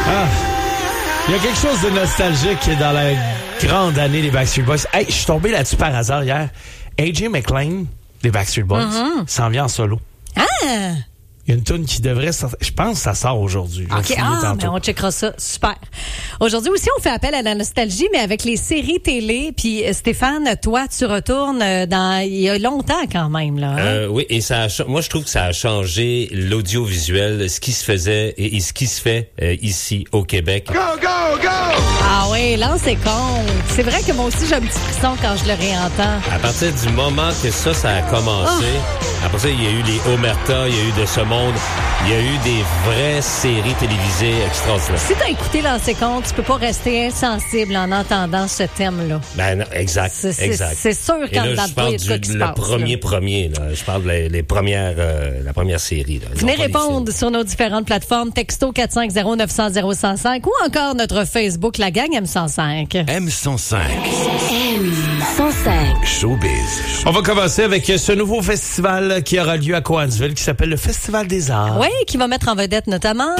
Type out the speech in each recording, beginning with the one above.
Ah, il y a quelque chose de nostalgique dans la grande année des Backstreet Boys. Hey, je suis tombé là-dessus par hasard hier. AJ McLean des Backstreet Boys s'en vient en solo. Ah! Il y a une tune qui devrait sortir. Je pense que ça sort aujourd'hui. OK, mais on checkera ça. Super. Aujourd'hui aussi, on fait appel à la nostalgie, mais avec les séries télé. Puis Stéphane, toi, tu retournes il y a longtemps quand même, là. Hein? Oui, et moi, je trouve que ça a changé l'audiovisuel, ce qui se faisait et ce qui se fait ici au Québec. Go, go, go! Ah oui, là, c'est con. C'est vrai que moi aussi, j'ai un petit frisson quand je le réentends. À partir du moment que ça a commencé, après ça, il y a eu les Omerta, il y a eu de ce monde, il y a eu des vraies séries télévisées extraordinaires. Si t'as écouté Lancer Compte, tu peux pas rester insensible en entendant ce thème-là. Ben non, exact. C'est sûr quand là, dans je parle du premier, là. Je parle les premières, la première série, là. Venez répondre sur nos différentes plateformes, texto 450-900-0105 ou encore notre Facebook, la gang M105. M105. M105. Showbiz. On va commencer avec ce nouveau festival qui aura lieu à Cowansville qui s'appelle le Festival des Arts. Oui, qui va mettre en vedette notamment...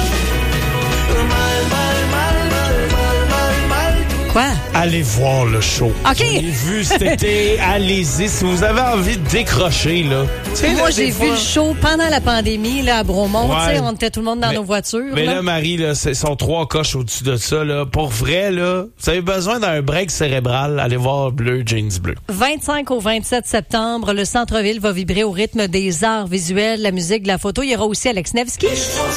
Quoi? Allez voir le show. OK. Je l'ai vu cet été. Allez-y. Si vous avez envie de décrocher, là. Moi, j'ai vu le show pendant la pandémie, là, à Bromont. Ouais. Tu sais, on était tout le monde dans nos voitures. Mais là, Marie, là, sont 3 coches au-dessus de ça, là. Pour vrai, là, vous avez besoin d'un break cérébral. Allez voir Bleu Jeans Bleu. 25 au 27 septembre, le centre-ville va vibrer au rythme des arts visuels, la musique, de la photo. Il y aura aussi Alex Nevsky.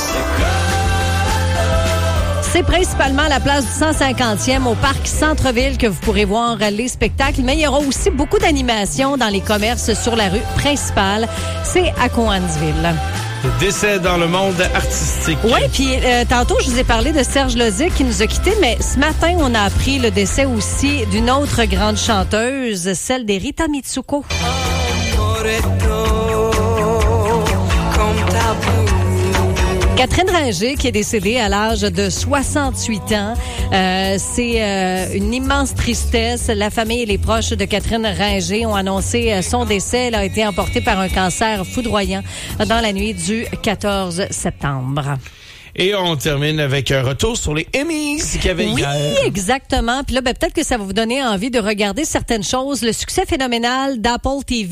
C'est principalement la place du 150e au parc Centre-Ville que vous pourrez voir les spectacles, mais il y aura aussi beaucoup d'animations dans les commerces sur la rue principale. C'est à Cowansville. Décès dans le monde artistique. Oui, puis tantôt, je vous ai parlé de Serge Lozic qui nous a quittés, mais ce matin, on a appris le décès aussi d'une autre grande chanteuse, celle des Rita Mitsuko. Catherine Ringer, qui est décédée à l'âge de 68 ans. C'est une immense tristesse. La famille et les proches de Catherine Ringer ont annoncé son décès. Elle a été emportée par un cancer foudroyant dans la nuit du 14 septembre. Et on termine avec un retour sur les Emmys qu'il y avait hier. Oui, exactement. Puis là, peut-être que ça va vous donner envie de regarder certaines choses. Le succès phénoménal d'Apple TV